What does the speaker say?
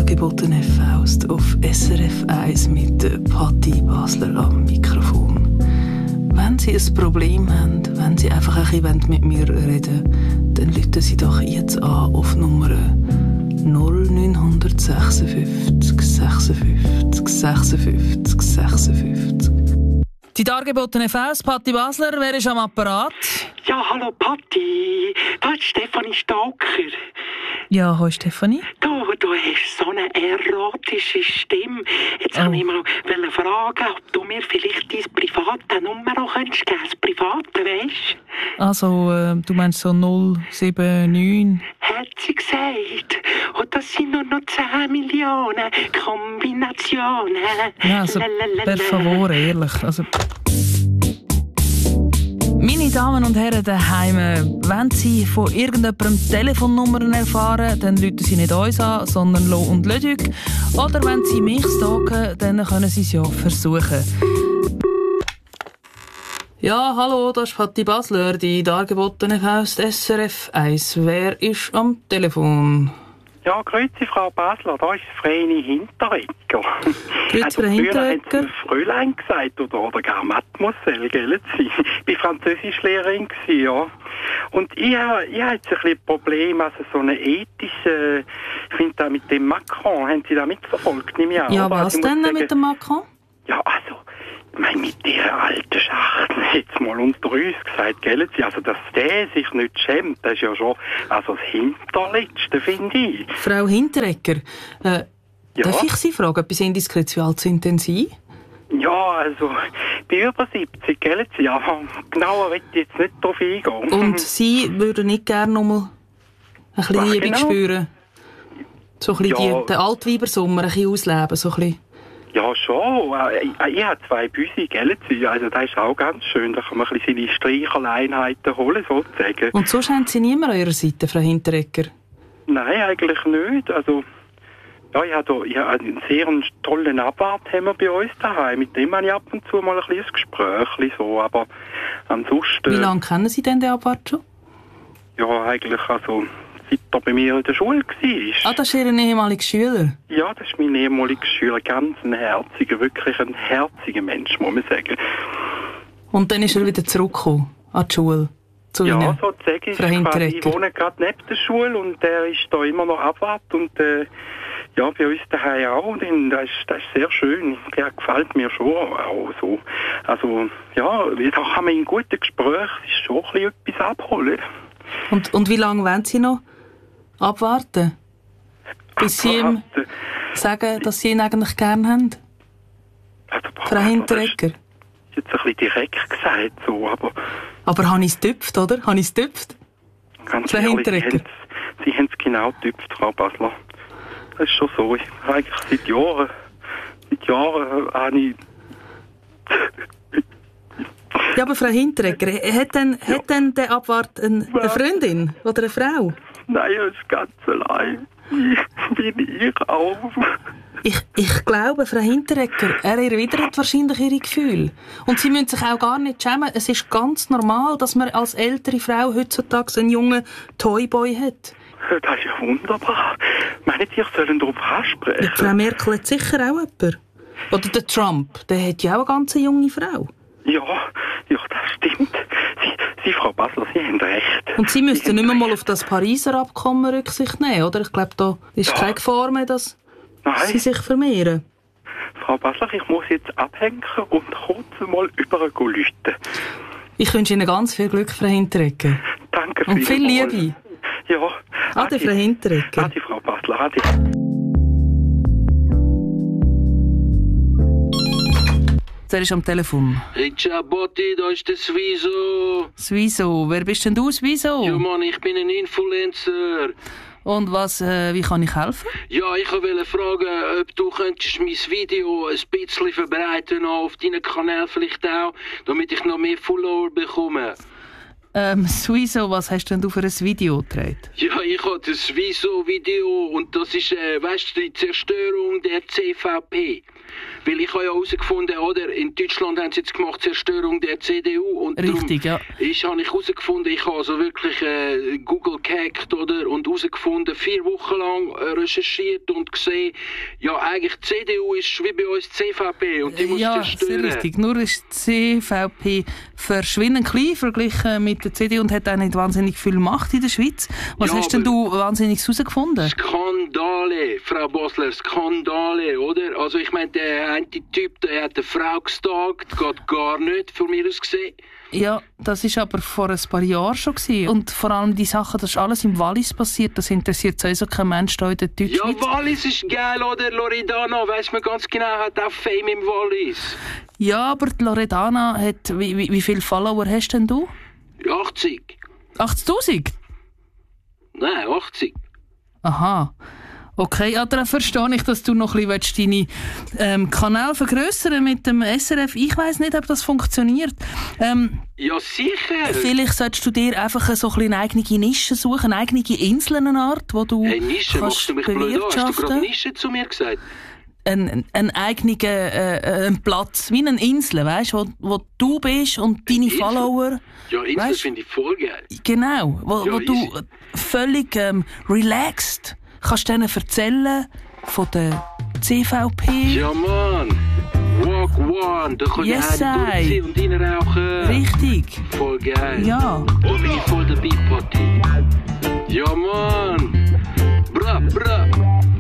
dargebotene Faust auf SRF 1 mit Patti Basler am Mikrofon. Wenn Sie ein Problem haben, wenn Sie einfach ein bisschen mit mir reden wollen, dann rufen Sie doch jetzt an auf Nummer 0956 56 56 56. Die dargebotene Faust, Patti Basler, wer ist am Apparat? Ja, hallo Patti, da ist Stefanie Stalker. Ja, hallo Stefanie. Du hast so eine erotische Stimme. Jetzt kann ich mal fragen, ob du mir vielleicht deine private Nummer auch geben könntest, das private, weisst? Also, du meinst so 079? Hat sie gesagt. Und das sind nur noch 10 Millionen Kombinationen. Ja, also, per favore, ehrlich. Also... Meine Damen und Herren daheim, wenn Sie von irgendjemandem Telefonnummern erfahren, dann rufen Sie nicht uns an, sondern Lo und Leduc. Oder wenn Sie mich stalken, dann können Sie es ja versuchen. Ja, hallo, das ist Patti Basler, die dargebotene Faust SRF 1. Wer ist am Telefon? Ja, grüezi Frau Basler, da ist Vreni Hinteregger. Grüezi Frau Hinteregger. Früher haben Sie Fräulein gesagt oder gar Mademoiselle, gell? Ich war Französischlehrerin, ja. Und ich habe jetzt ein bisschen ein Problem, also so eine ethische, ich finde da mit dem Macron, haben Sie da mitverfolgt? Ja, was denn mit dem Macron? Ja, also, ich meine, mit dieser alten Schachtel, jetzt mal unter uns gesagt, gell? Also, dass der sich nicht schämt, das ist ja schon also das Hinterletzte, finde ich. Frau Hinteregger, darf ich Sie fragen, etwas indiskret, wie alt sind denn Sie? Ja, also, ich bin über 70, gell? Ja, genauer will ich jetzt nicht drauf eingehen. Und Sie würden nicht gerne noch mal ein bisschen Liebe spüren? So ein bisschen den Altweibersommer ein bisschen ausleben, so ein bisschen? Ja, schon. Ich habe 2 Büsi, gell? Also das ist auch ganz schön. Da kann man ein bisschen seine Streicherleinheiten holen, sozusagen. Und sonst haben Sie niemand an Ihrer Seite, Frau Hinteregger? Nein, eigentlich nicht. Also, ja, ich habe einen sehr tollen Abwart haben wir bei uns daheim. Mit dem habe ich ab und zu mal ein kleines Gespräch, so. Aber ansonsten... Wie lange kennen Sie denn den Abwart schon? Ja, eigentlich also... seit er bei mir in der Schule war. Ah, das ist Ihr ehemaliger Schüler? Ja, das ist mein ehemaliger Schüler. Ganz ein herziger, wirklich ein herziger Mensch, muss man sagen. Und dann ist er wieder zurückgekommen an die Schule? Zu ja, Ihnen, sozusagen. Ich wohne gerade neben der Schule und er ist da immer noch Abwart. Und ja, bei uns daheim auch. Und das ist sehr schön. Der gefällt mir schon auch so. Also, ja, da kann man in guten Gesprächen schon ein bisschen etwas abholen. Und wie lange wollen Sie noch abwarten? Bis Sie ihm sagen, dass Sie ihn eigentlich gerne haben? Frau Hinteregger? Das ist jetzt ein bisschen direkt gesagt, so, aber... Aber habe ich es getüpft, oder? Habe ich es getüpft? Ganz Frau ehrlich, Hinteregger? Sie haben es genau getüpft, Frau Basler. Das ist schon so. Ich eigentlich seit Jahren habe ich... Ja, aber Frau Hinteregger, hat denn der Abwart eine Freundin oder eine Frau? Nein, er ist ganz allein. Bin ich auch. Ich glaube, Frau Hinteregger, er erwidert wahrscheinlich Ihre Gefühle. Und Sie müssen sich auch gar nicht schämen. Es ist ganz normal, dass man als ältere Frau heutzutage einen jungen Toyboy hat. Das ist ja wunderbar. Meinen Sie, ich soll darauf ansprechen? Ja, Frau Merkel hat sicher auch jemanden. Oder der Trump, der hat ja auch eine ganz junge Frau. Ja, das stimmt. Sie, Frau Basler, Sie haben recht. Und Sie müssten nicht mehr mal auf das Pariser Abkommen Rücksicht nehmen, oder? Ich glaube, da ist keine Gefahr mehr, dass Sie sich vermehren. Frau Basler, ich muss jetzt abhängen und kurz mal läuten. Ich wünsche Ihnen ganz viel Glück, Frau Hinteregger. Danke und viel vielmals. Liebe. Ja. Ade, Frau Hinteregger. Ade, Frau Basler. Ade. Der ist am Telefon. Hey, ciao Botti, da ist der Swiso. Swiso, wer bist denn du, Swiso? Ja Mann, ich bin ein Influencer. Und wie kann ich helfen? Ja, ich wollte fragen, ob du könntest mein Video ein bisschen verbreiten auf deinen Kanal vielleicht auch, damit ich noch mehr Follower bekomme. Swiso, was hast denn du für ein Video gedreht? Ja, ich habe das Swiso-Video und das ist, weißt du, die Zerstörung der CVP. Weil ich habe ja herausgefunden, oder, in Deutschland haben sie jetzt gemacht, Zerstörung der CDU. Und richtig, ja. Habe ich herausgefunden, ich habe also wirklich Google gehackt, oder, und herausgefunden, 4 Wochen lang recherchiert und gesehen, ja, eigentlich die CDU ist wie bei uns die CVP und die muss zerstören. Ja, sehr richtig. Nur ist die CVP verschwindend klein verglichen mit der CDU und hat auch nicht wahnsinnig viel Macht in der Schweiz. Was hast denn du wahnsinnig herausgefunden? Skandale, Frau Basler, Skandale, oder? Also ich meine, der eine Typ, der hat eine Frau gestalkt, geht gar nicht, von mir aus gesehen. Ja, das war aber vor ein paar Jahren schon gewesen. Und vor allem die Sachen, das ist alles im Wallis passiert, das interessiert sowieso kein Mensch hier in der Deutschschweiz. Ja, Wallis ist geil, oder? Loredana, weiss man ganz genau, hat auch Fame im Wallis. Ja, aber die Loredana hat, wie viele Follower hast denn du? 80. 80'000? Nein, 80. Aha. Okay, ja, dann verstehe ich, dass du noch ein bisschen deine Kanäle vergrössern mit dem SRF. Ich weiss nicht, ob das funktioniert. Ja, sicher. Vielleicht solltest du dir einfach so eine eigene Nische suchen, eine eigene Inselnart, wo du Nische, kannst machst du mich blöd an? Hast du gerade Nische zu mir gesagt? Ein eigenen Platz, wie eine Insel, weißt, wo du bist und deine Follower. Ja, Insel finde ich voll geil. Genau, wo du völlig relaxed kannst denen erzählen von der CVP. Ja, Mann. Walk One. Da kann ich durchziehen und reinrauchen. Richtig. Voll geil. Ja. Da bin ich voll dabei, Party. Ja, Mann. Bra, bra.